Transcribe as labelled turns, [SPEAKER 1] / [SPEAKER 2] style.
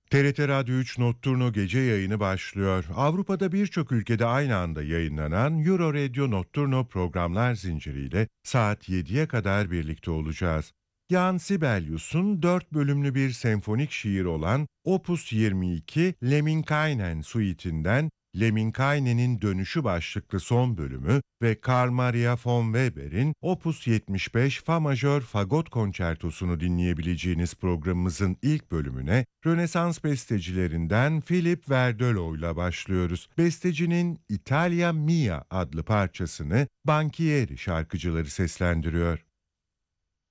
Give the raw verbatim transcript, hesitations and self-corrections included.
[SPEAKER 1] T R T Radyo üç Notturno gece yayını başlıyor. Avrupa'da birçok ülkede aynı anda yayınlanan Euro Radio Notturno programlar zinciriyle saat yediye kadar birlikte olacağız. Jan Sibelius'un dört bölümlü bir senfonik şiir olan Opus yirmi iki Lemminkainen suitinden Lemminkaine'nin Dönüşü başlıklı son bölümü ve Carl Maria von Weber'in Opus yetmiş beş Fa majör fagot konçertosunu dinleyebileceğiniz programımızın ilk bölümüne Rönesans bestecilerinden Philip Verdelho ile başlıyoruz. Bestecinin Italia Mia adlı parçasını Banchieri şarkıcıları seslendiriyor.